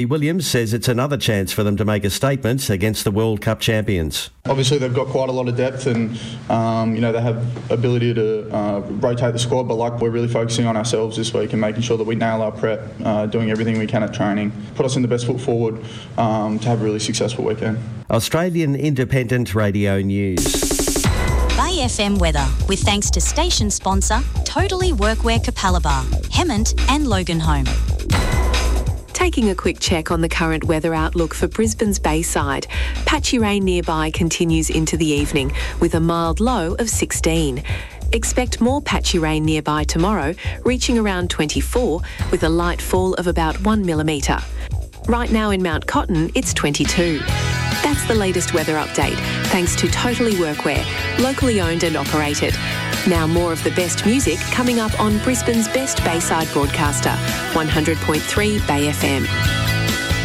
Williams says it's another chance for them to make a statement against the World Cup champions. Obviously, they've got quite a lot of depth and, they have ability to rotate the squad, but we're really focusing on ourselves this week and making sure that we nail our prep, doing everything we can at training, put us in the best foot forward to have a really successful weekend. Australian Independent Radio News. Bay FM weather, with thanks to station sponsor Totally Workwear Capalaba, Hemmant and Loganholme. Taking a quick check on the current weather outlook for Brisbane's Bayside. Patchy rain nearby continues into the evening with a mild low of 16. Expect more patchy rain nearby tomorrow, reaching around 24 with a light fall of about 1 millimetre. Right now in Mount Cotton, it's 22. That's the latest weather update, thanks to Totally Workwear, locally owned and operated. Now more of the best music coming up on Brisbane's best Bayside broadcaster, 100.3 Bay FM.